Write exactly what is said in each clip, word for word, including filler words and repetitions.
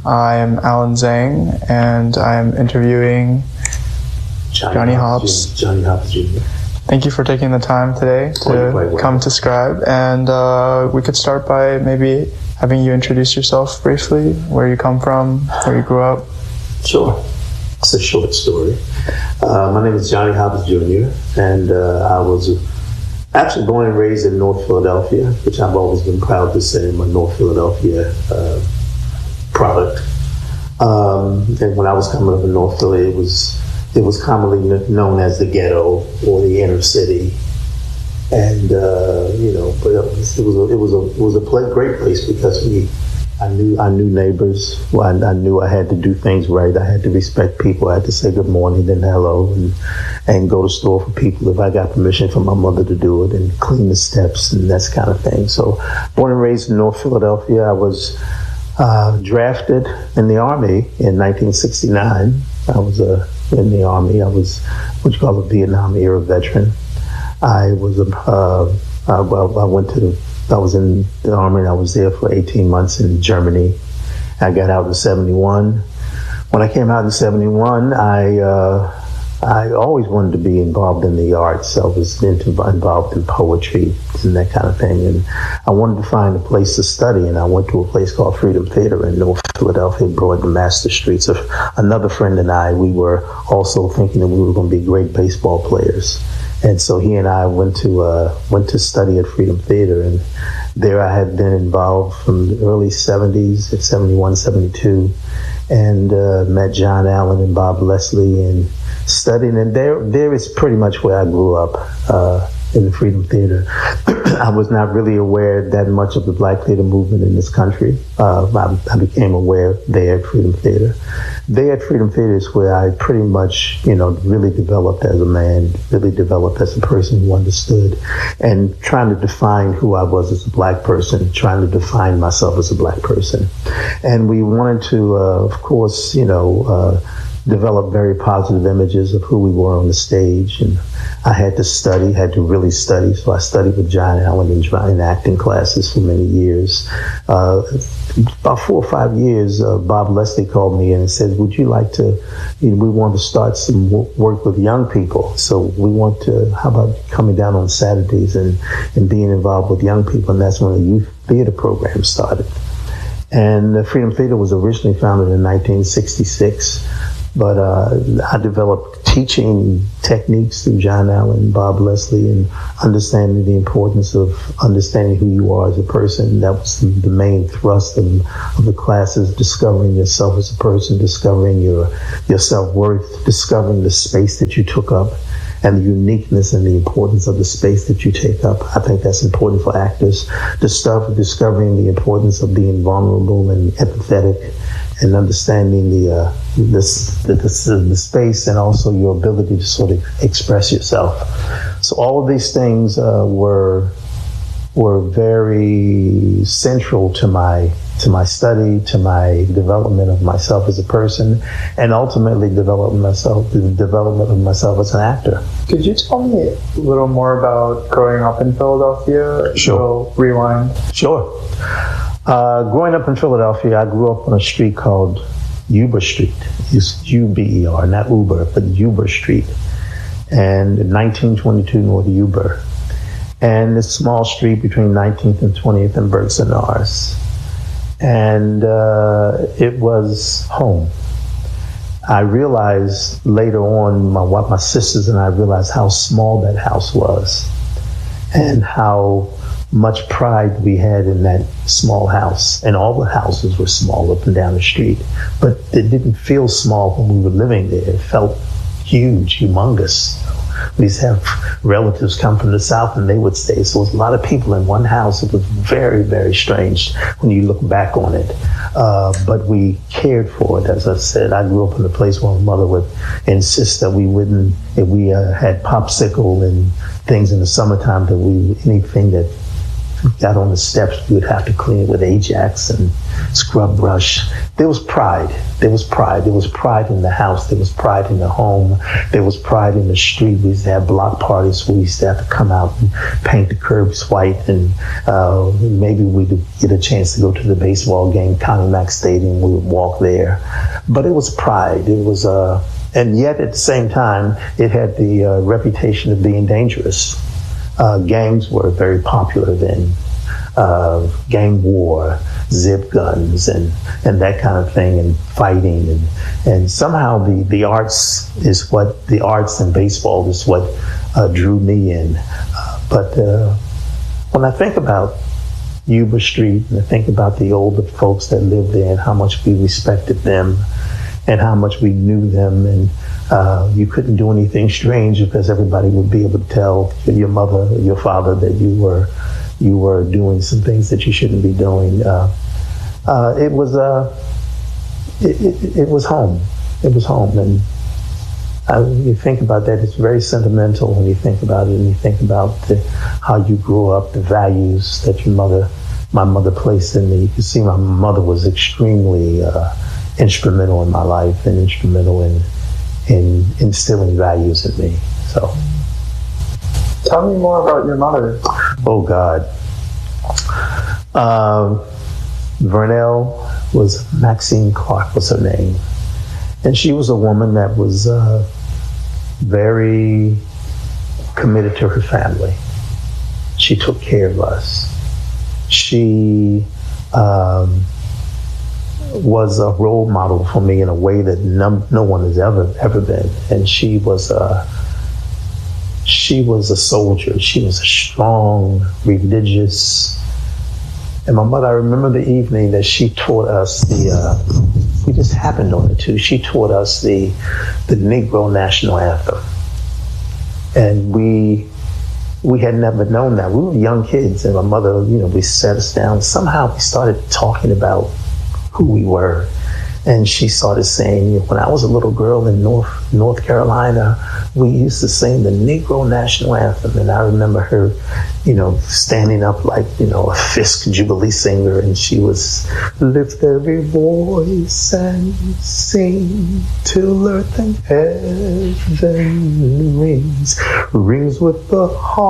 I am Alan Zhang, and I am interviewing Johnny, Johnny Hops. Hops. Johnny Hops Junior Thank you for taking the time today to well. come to Scribe. And uh, we could start by maybe having you introduce yourself briefly, where you come from, where you grew up. Sure. It's a short story. Uh, my name is Johnny Hops Junior, and uh, I was actually born and raised in North Philadelphia, which I've always been proud to say I'm a North Philadelphia uh, product. Um, and when I was coming up in North Philly, it was it was commonly known as the ghetto or the inner city, and uh, you know, but it was it was a, it was a, it was a play, great place because we. I knew I knew neighbors. Well, I, I knew I had to do things right. I had to respect people. I had to say good morning, then hello, and and go to store for people if I got permission from my mother to do it, and clean the steps and that kind of thing. So, born and raised in North Philadelphia, I was uh, drafted in the Army in nineteen sixty-nine. I was uh, in the Army. I was what you call a Vietnam era veteran. I was a uh, uh, well, I went to the I was in the Army and I was there for eighteen months in Germany. I got out in seventy-one. When I came out in seventy-one, I uh, I always wanted to be involved in the arts. I was into, involved in poetry and that kind of thing. And I wanted to find a place to study. And I went to a place called Freedom Theater in North Philadelphia, Broad and Master Streets. Another friend and I, we were also thinking that we were going to be great baseball players. And so he and I went to uh, went to study at Freedom Theater, and there I had been involved from the early seventies, at seventy-one, seventy-two, and uh, met John Allen and Bob Leslie and studied. And there, there is pretty much where I grew up, uh, in the Freedom Theater. I was not really aware that much of the Black theater movement in this country. Uh, I, I became aware there at Freedom Theater. There at Freedom Theater is where I pretty much, you know, really developed as a man, really developed as a person who understood, and trying to define who I was as a Black person, trying to define myself as a Black person. And we wanted to, uh, of course, you know, uh, develop very positive images of who we were on the stage. And I had to study, had to really study. So I studied with John Allen in, in acting classes for many years. Uh, about four or five years, uh, Bob Leslie called me in and said, would you like to, you know, we want to start some w- work with young people. So we want to, how about coming down on Saturdays and, and being involved with young people? And that's when the youth theater program started. And the Freedom Theater was originally founded in nineteen sixty-six. But uh, I developed teaching techniques through John Allen and Bob Leslie, and understanding the importance of understanding who you are as a person. That was the, the main thrust of, of the classes: discovering yourself as a person, discovering your your self-worth, discovering the space that you took up, and the uniqueness and the importance of the space that you take up. I think that's important for actors. Discover, discovering the importance of being vulnerable and empathetic, and understanding the, uh, this, the, the the space, and also your ability to sort of express yourself. So all of these things uh, were were very central to my to my study, to my development of myself as a person, and ultimately developing myself, the development of myself as an actor. Could you tell me a little more about growing up in Philadelphia? Sure. A little rewind. Sure. Uh, growing up in Philadelphia, I grew up on a street called Uber Street. It's U B E R, not Uber, but Uber Street. And nineteen twenty-two North Uber. And this small street between nineteenth and twentieth and Berks and Nars. And uh, it was home. I realized later on, my my sisters and I realized how small that house was, and how much pride we had in that small house. And all the houses were small up and down the street, but it didn't feel small when we were living there. It felt huge, humongous. We used to have relatives come from the South and they would stay. So it was a lot of people in one house. It was very, very strange when you look back on it. Uh, but we cared for it. As I said, I grew up in a place where my mother would insist that we wouldn't, if we uh, had popsicle and things in the summertime, that we, anything that got on the steps, we would have to clean it with Ajax and scrub brush. There was pride. There was pride. There was pride in the house. There was pride in the home. There was pride in the street. We used to have block parties where we used to have to come out and paint the curbs white, and uh, maybe we'd get a chance to go to the baseball game, Connie Mack Stadium. We would walk there. But it was pride. It was, uh, and yet at the same time, it had the uh, reputation of being dangerous. Uh, gangs were very popular then. Uh, gang war, zip guns, and, and that kind of thing, and fighting, and and somehow the, the arts is what the arts and baseball is what uh, drew me in. Uh, but uh, when I think about Yuba Street, and I think about the older folks that lived there and how much we respected them, and how much we knew them, and uh, you couldn't do anything strange because everybody would be able to tell your mother or your father that you were you were doing some things that you shouldn't be doing. Uh, uh, it was uh, it, it, it was home. It was home, and uh, when you think about that, it's very sentimental when you think about it, and you think about the, how you grew up, the values that your mother, my mother, placed in me. You can see my mother was extremely uh, instrumental in my life, and instrumental in in instilling values in me. So. Tell me more about your mother. Oh, God. Um, Vernell was, Maxine Clark was her name. And she was a woman that was uh, very committed to her family. She took care of us. She um, was a role model for me in a way that no, no one has ever, ever been. And she was a She was a soldier. She was a strong, religious. And my mother, I remember the evening that she taught us the, uh, we just happened on it too. She taught us the, the Negro National Anthem. And we, we had never known that. We were young kids, and my mother, you know, we sat us down. Somehow we started talking about who we were. And she started saying, when I was a little girl in North North Carolina, we used to sing the Negro National Anthem. And I remember her, you know, standing up like, you know, a Fisk Jubilee singer. And she was, lift every voice and sing till earth and heaven rings, rings with the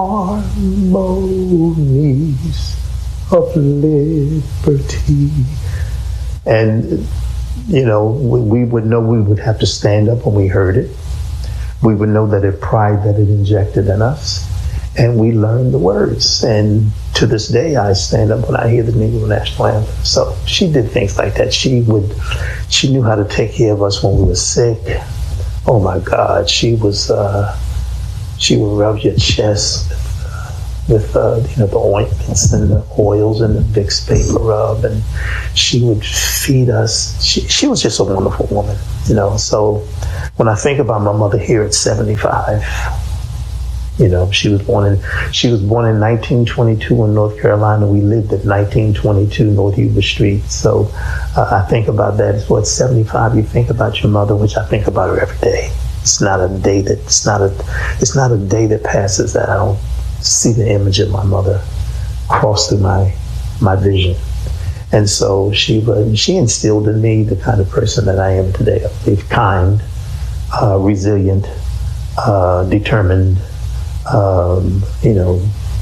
harmonies of liberty. And you know, we, we would know we would have to stand up when we heard it. We would know that it pride that it injected in us. And we learned the words. And to this day, I stand up when I hear the Negro National Anthem. So she did things like that. She would, she knew how to take care of us when we were sick. Oh my God, she was, uh, she would rub your chest with uh, you know, the ointments and the oils and the Vicks Vapor Rub, and she would feed us. She, she was just a wonderful woman, you know. So when I think about my mother here at seventy-five, you know, she was born in she was born in nineteen twenty-two in North Carolina. We lived at nineteen twenty-two North Yuba Street. So uh, I think about that. It's what, seventy-five. You think about your mother, which I think about her every day. It's not a day that it's not a it's not a day that passes that I don't see the image of my mother cross through my my vision. And so she she instilled in me the kind of person that I am today. I believe kind, uh, resilient, uh, determined, um, you know,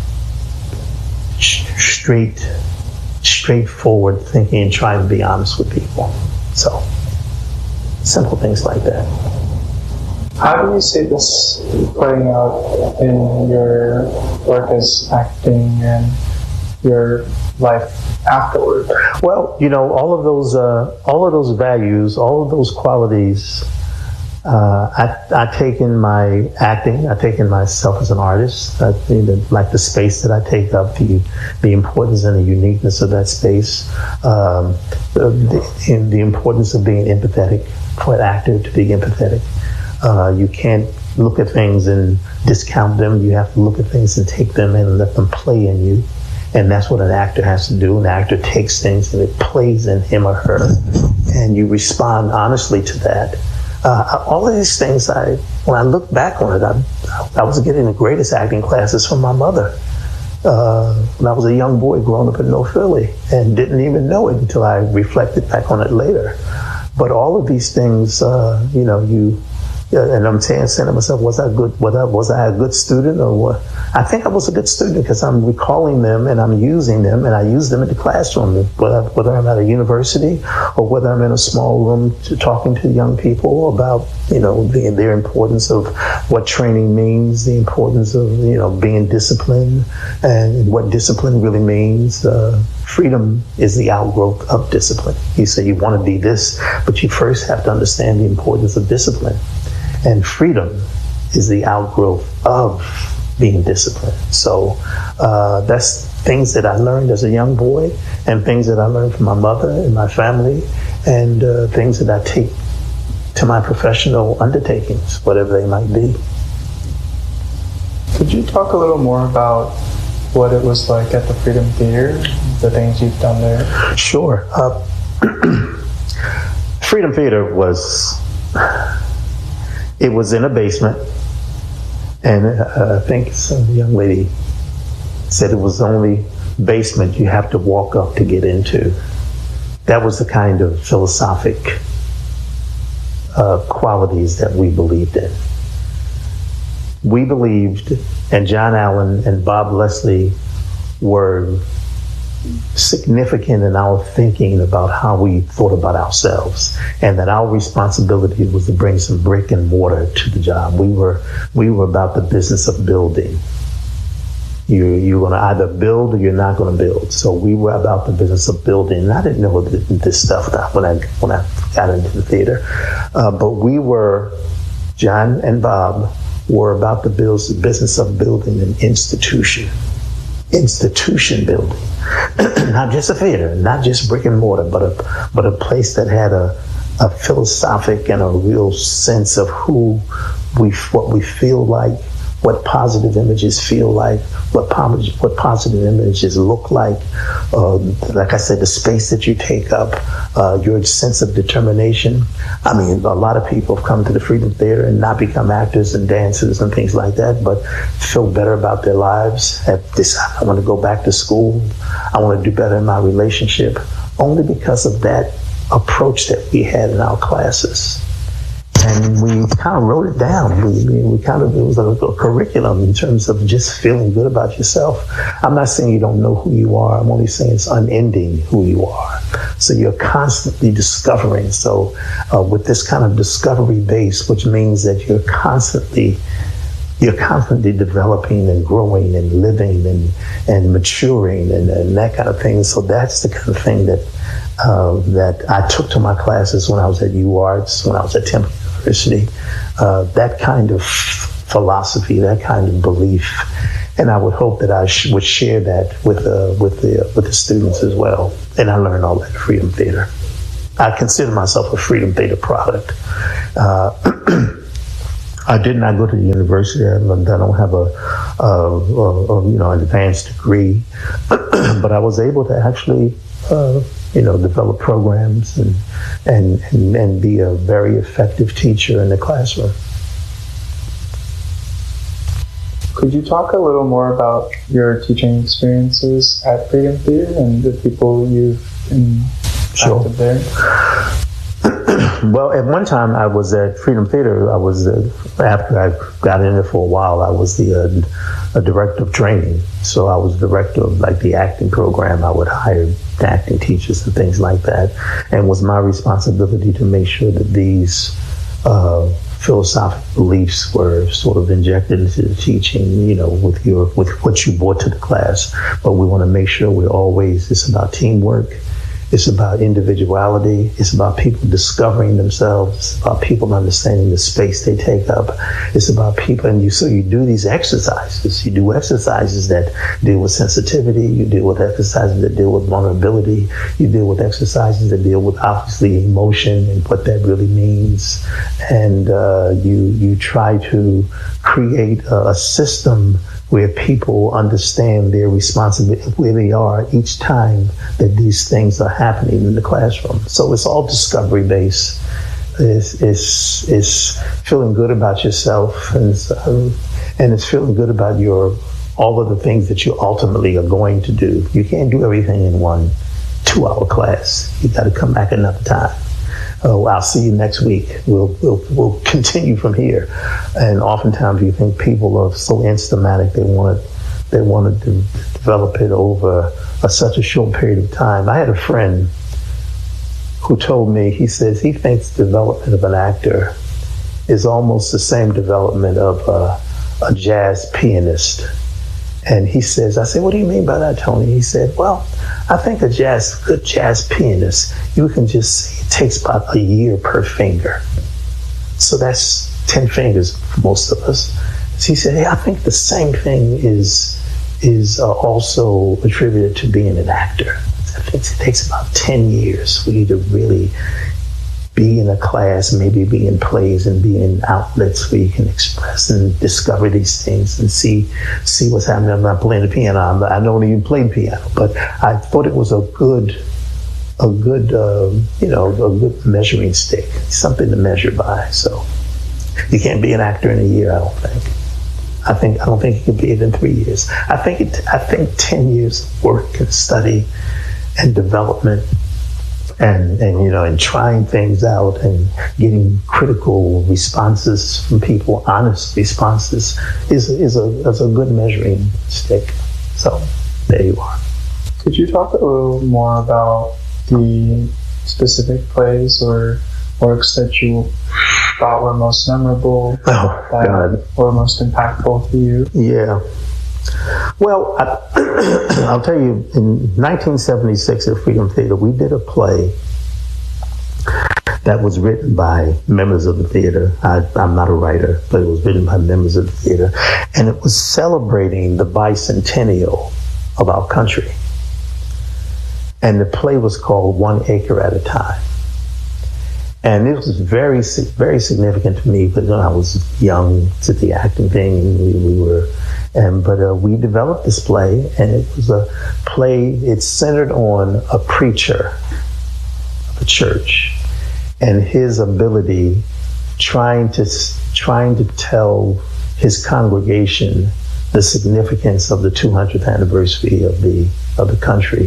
straight, straightforward thinking and trying to be honest with people. So simple things like that. How do you see this playing out in your work as acting and your life afterward? Well, you know, all of those, uh, all of those values, all of those qualities, uh, I, I take in my acting. I take in myself as an artist. I, you know, like the space that I take up, the the importance and the uniqueness of that space, um, the, the, the importance of being empathetic, for an actor to be empathetic. Uh, you can't look at things and discount them. You have to look at things and take them in and let them play in you. And that's what an actor has to do. An actor takes things and it plays in him or her. And you respond honestly to that. Uh, all of these things, I when I look back on it, I, I was getting the greatest acting classes from my mother. uh, when I was a young boy growing up in North Philly, and didn't even know it until I reflected back on it later. But all of these things, uh, you know, you, and I'm saying, saying to myself, was I good? Was I, was I a good student, or what? I think I was a good student because I'm recalling them and I'm using them, and I use them in the classroom, whether, whether I'm at a university or whether I'm in a small room to, talking to young people about, you know, the, their importance of what training means, the importance of, you know, being disciplined, and what discipline really means. Uh, freedom is the outgrowth of discipline. You say you want to be this, but you first have to understand the importance of discipline. And freedom is the outgrowth of being disciplined. So uh, that's things that I learned as a young boy, and things that I learned from my mother and my family, and uh, things that I take to my professional undertakings, whatever they might be. Could you talk a little more about what it was like at the Freedom Theater, the things you've done there? Sure. Uh, Freedom Theater was... It was in a basement, and uh, I think some young lady said it was the only basement you have to walk up to get into. That was the kind of philosophic uh, qualities that we believed in. We believed, and John Allen and Bob Leslie were significant in our thinking about how we thought about ourselves, and that our responsibility was to bring some brick and mortar to the job. We were we were about the business of building. You you're going to either build or you're not going to build. So we were about the business of building. And I didn't know this stuff when I when I got into the theater, uh, but we were, John and Bob were about the business of building an institution. Institution building, not just a theater, not just brick and mortar, but a but a place that had a, a philosophic and a real sense of who we, what we feel like, what positive images feel like, what positive what positive images look like. Uh, like I said, the space that you take up, uh, your sense of determination. I mean, a lot of people have come to the Freedom Theater and not become actors and dancers and things like that, but feel better about their lives, have decided, I want to go back to school, I want to do better in my relationship, only because of that approach that we had in our classes. And we kind of wrote it down. We, we kind of, it was a, a curriculum in terms of just feeling good about yourself. I'm not saying you don't know who you are. I'm only saying it's unending who you are. So you're constantly discovering. So uh, with this kind of discovery base, which means that you're constantly, you're constantly developing and growing and living and, and maturing and, and that kind of thing. So that's the kind of thing that uh, that I took to my classes when I was at UArts, when I was at Temple University, uh, that kind of philosophy, that kind of belief, and I would hope that I sh- would share that with uh, with the with the students as well. And I learned all that at Freedom Theater. I consider myself a Freedom Theater product. Uh, I did not go to the university. I don't have a, a, a, a you know an advanced degree, but I was able to actually. Uh, you know, develop programs and, and and and be a very effective teacher in the classroom. Could you talk a little more about your teaching experiences at Freedom Theater and the people you've interacted Sure. there? Well, at one time I was at Freedom Theater. I was, uh, after I got in there for a while, I was the uh, a director of training. So I was director of like the acting program. I would hire acting teachers and things like that. And it was my responsibility to make sure that these uh, philosophical beliefs were sort of injected into the teaching, you know, with your with what you brought to the class. But we want to make sure we're always, it's about teamwork. It's about individuality. It's about people discovering themselves. It's about people understanding the space they take up. It's about people, and you so you do these exercises. You do exercises that deal with sensitivity. You deal with exercises that deal with vulnerability. You deal with exercises that deal with obviously emotion and what that really means. And uh, you you try to create a, a system where people understand their responsibility, where they are each time that these things are happening in the classroom. So it's all discovery based. It's, it's, it's feeling good about yourself, and it's, um, and it's feeling good about your all of the things that you ultimately are going to do. You can't do everything in one two-hour class. You got to come back another time. Oh, I'll see you next week. We'll, we'll we'll continue from here. And oftentimes you think people are so instamatic, they want to they want to develop it over a, such a short period of time. I had a friend who told me, he says he thinks development of an actor is almost the same development of a, a jazz pianist. And he says, I said, what do you mean by that, Tony? He said, well, I think a jazz, good jazz pianist, you can just see it takes about a year per finger. So that's ten fingers for most of us. So he said, hey, I think the same thing is, is uh, also attributed to being an actor. I think it takes about ten years for you to really be in a class, maybe be in plays and be in outlets where you can express and discover these things and see see what's happening. I'm not playing the piano. I'm, I don't even play piano, but I thought it was a good, a good, uh, you know, a good measuring stick, something to measure by. So you can't be an actor in a year, I don't think. I think I don't think you can be it in three years. I think it. I think ten years of work and study and development. And, and, you know, and trying things out and getting critical responses from people, honest responses, is, is, a, is a good measuring stick. So, there you are. Could you talk a little more about the specific plays or works that you thought were most memorable, oh, that God. were most impactful to you? Yeah. Well, I, I'll tell you, in nineteen seventy-six at Freedom Theater, we did a play that was written by members of the theater. I, I'm not a writer, but it was written by members of the theater. And it was celebrating the bicentennial of our country. And the play was called One Acre at a Time. And it was very, very significant to me because I was young to the acting thing, and we, we were, and but uh, we developed this play, and it was a play. It's centered on a preacher of a church and his ability, trying to trying to tell his congregation the significance of the two hundredth anniversary of the of the country,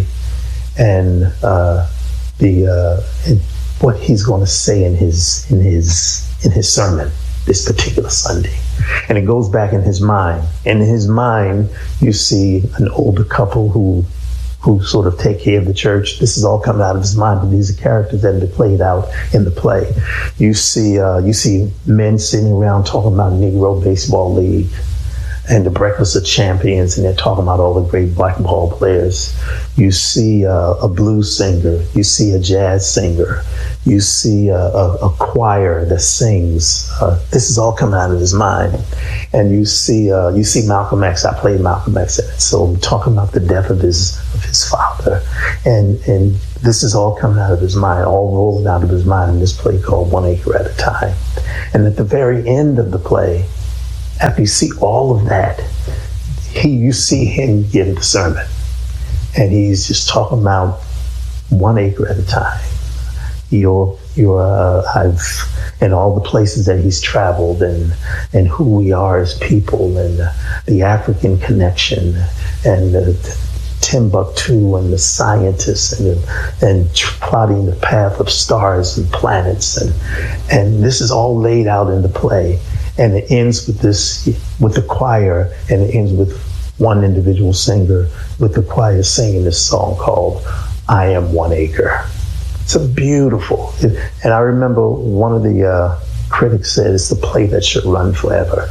and uh, the. Uh, and, what he's going to say in his in his in his sermon this particular Sunday. And it goes back in his mind. And in his mind, you see an older couple who who sort of take care of the church. This is all coming out of his mind, but these are characters that have been played out in the play. You see uh, you see men sitting around talking about Negro Baseball League and the Breakfast of Champions, and they're talking about all the great black ball players. You see uh, a blues singer, you see a jazz singer, you see a, a, a choir that sings. Uh, this is all coming out of his mind. And you see uh, you see Malcolm X. I played Malcolm X in it, so I'm talking about the death of his of his father. And and this is all coming out of his mind, all rolling out of his mind in this play called One Acre at a Time. And at the very end of the play, after you see all of that, he you see him give the sermon. And he's just talking about one acre at a time. Your, your, uh, I've, and all the places that he's traveled, and and who we are as people, and uh, the African connection, and uh, Timbuktu, and the scientists, and and plotting the path of stars and planets, and and this is all laid out in the play. And it ends with this, with the choir, and it ends with one individual singer, with the choir singing this song called I Am One Acre. It's a beautiful, it, and I remember one of the uh, critics said it's the play that should run forever.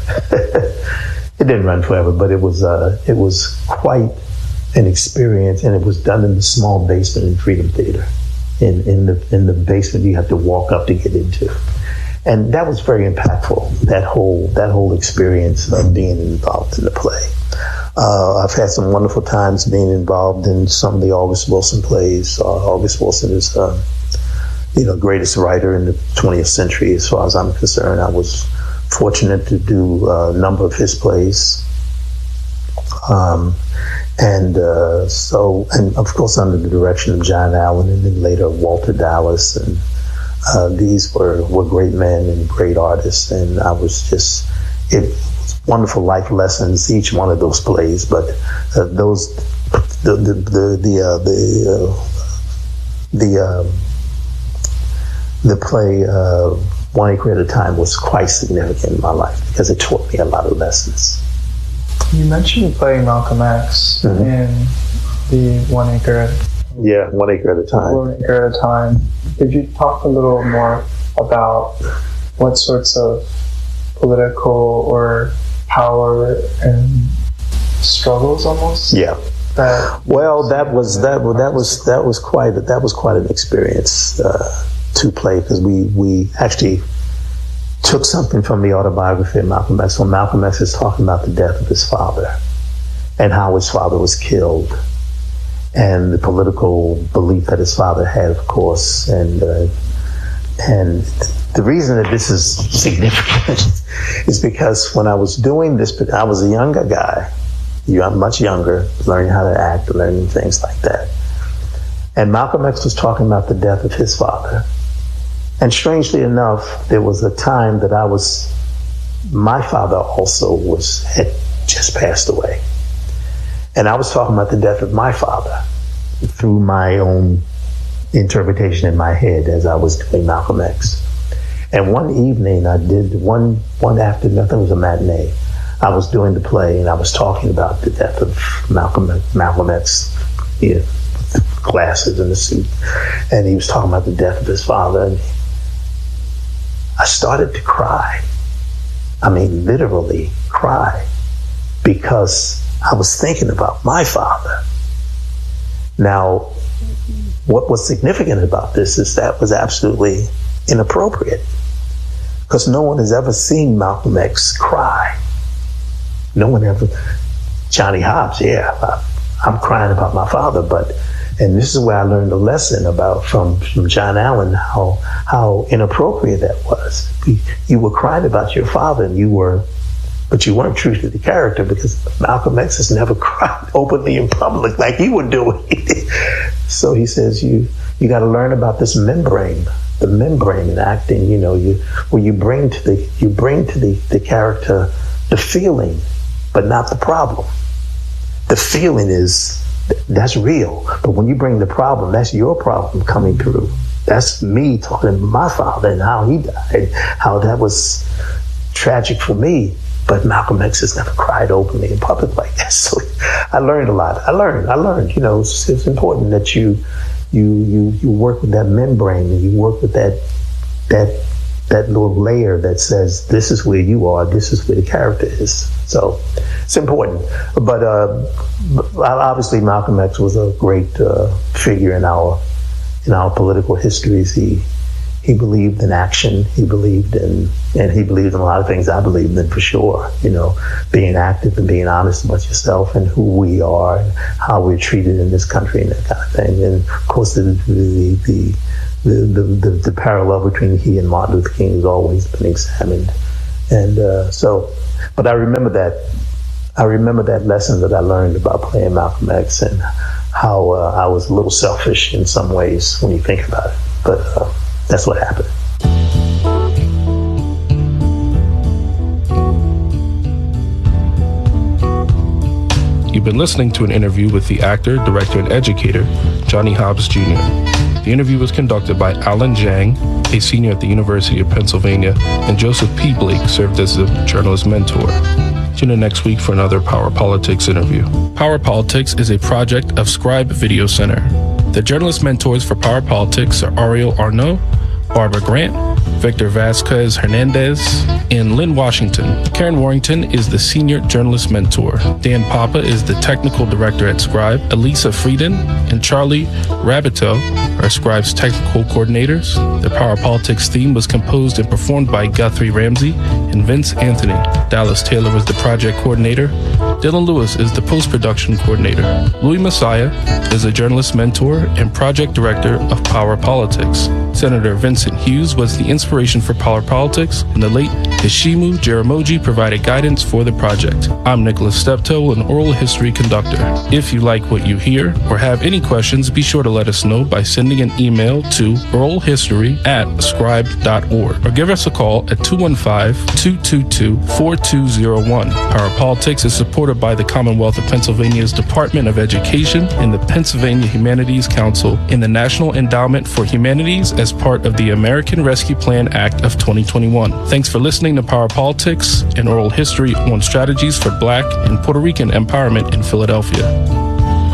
It didn't run forever, but it was uh, it was quite an experience, and it was done in the small basement in Freedom Theater. In, in the in the basement you have to walk up to get into. And that was very impactful, that whole that whole experience of being involved in the play. Uh, I've had some wonderful times being involved in some of the August Wilson plays. Uh, August Wilson is, uh, you know, greatest writer in the twentieth century, as far as I'm concerned. I was fortunate to do a number of his plays. Um, and uh, so, and of course, under the direction of John Allen, and then later Walter Dallas, and Uh, these were, were great men and great artists, and I was just, it was wonderful life lessons, each one of those plays. But uh, those, the the the the uh, the, uh, the, um, the play uh, One Acre at a Time was quite significant in my life because it taught me a lot of lessons. You mentioned playing Malcolm X mm-hmm. in the One Acre. Yeah, One Acre at a Time. One Acre at a Time. Could you talk a little more about what sorts of political or power and struggles almost? Yeah. That well, that was that that was that was quite that was quite an experience uh, to play because we we actually took something from the autobiography of Malcolm X. So Malcolm X is talking about the death of his father and how his father was killed, and the political belief that his father had, of course, and uh, and the reason that this is significant is because when I was doing this, I was a younger guy, much younger, learning how to act, learning things like that. And Malcolm X was talking about the death of his father. And strangely enough, there was a time that I was, my father also was, had just passed away. And I was talking about the death of my father through my own interpretation in my head as I was doing Malcolm X. And one evening I did, one one afternoon, I think it was a matinee, I was doing the play and I was talking about the death of Malcolm, Malcolm X, you know, with the glasses and the suit. And he was talking about the death of his father. And I started to cry. I mean, literally cry, because I was thinking about my father. Now, what was significant about this is that was absolutely inappropriate, because no one has ever seen Malcolm X cry. No one ever, Johnny Hobbs, yeah, I, I'm crying about my father, but, and this is where I learned a lesson about from, from John Allen, how how inappropriate that was. You were crying about your father, and you were, but you weren't true to the character, because Malcolm X has never cried openly in public like you were doing. So he says, you you got to learn about this membrane, the membrane in acting. You know, you where you bring to the you bring to the, the character the feeling, but not the problem. The feeling is that's real, but when you bring the problem, that's your problem coming through. That's me talking about my father and how he died, how that was tragic for me. But Malcolm X has never cried openly in public like that. So I learned a lot. I learned, I learned, you know, it's, it's important that you, you, you, you work with that membrane, and you work with that, that, that little layer that says, this is where you are, this is where the character is. So it's important. But uh, obviously Malcolm X was a great uh, figure in our, in our political histories. He, He believed in action. He believed in, and he believed in a lot of things I believed in for sure. You know, being active and being honest about yourself and who we are and how we're treated in this country and that kind of thing. And of course, the the the the, the, the, the parallel between he and Martin Luther King has always been examined. And uh, so, but I remember that. I remember that lesson that I learned about playing Malcolm X, and how uh, I was a little selfish in some ways when you think about it. But uh, that's what happened. You've been listening to an interview with the actor, director, and educator, Johnny Hobbs Junior The interview was conducted by Alan Zhang, a senior at the University of Pennsylvania, and Joseph P. Blake served as the journalist mentor. Tune in next week for another Power Politics interview. Power Politics is a project of Scribe Video Center. The journalist mentors for Power Politics are Ariel Arnaud, Barbara Grant, Victor Vasquez Hernandez, and Lynn Washington. Karen Warrington is the senior journalist mentor. Dan Papa is the technical director at Scribe. Elisa Frieden and Charlie Rabito are Scribe's technical coordinators. The Power Politics theme was composed and performed by Guthrie Ramsey and Vince Anthony. Dallas Taylor was the project coordinator. Dylan Lewis is the post-production coordinator. Louis Messiah is a journalist mentor and project director of Power Politics. Senator Vincent Hughes was the inspiration for Power Politics, and the late Hishimu Jiramoji provided guidance for the project. I'm Nicholas Steptoe, an oral history conductor. If you like what you hear or have any questions, be sure to let us know by sending an email to oralhistory at scribe dot org or give us a call at two one five, two two two, four two zero one. Power Politics is supported by the Commonwealth of Pennsylvania's Department of Education and the Pennsylvania Humanities Council and the National Endowment for Humanities as part of the American Rescue Plan Act of twenty twenty-one. Thanks for listening to Power Politics and Oral History on strategies for Black and Puerto Rican empowerment in Philadelphia.